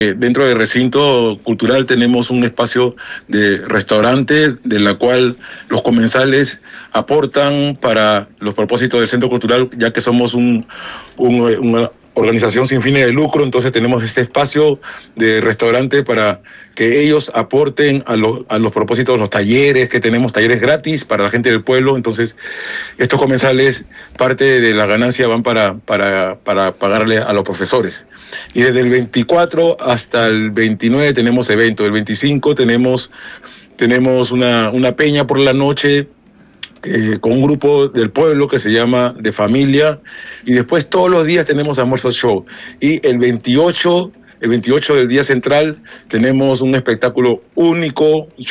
Dentro del recinto cultural tenemos un espacio de restaurante, de la cual los comensales aportan para los propósitos del centro cultural, ya que somos una organización sin fines de lucro. Entonces tenemos este espacio de restaurante para que ellos aporten a los propósitos de los talleres, que tenemos talleres gratis para la gente del pueblo. Entonces estos comensales, parte de la ganancia van para pagarle a los profesores. Y desde el 24 hasta el 29 tenemos eventos. El 25 tenemos una peña por la noche, con un grupo del pueblo que se llama De Familia, y después todos los días tenemos almuerzo show. Y el 28 del día central tenemos un espectáculo único,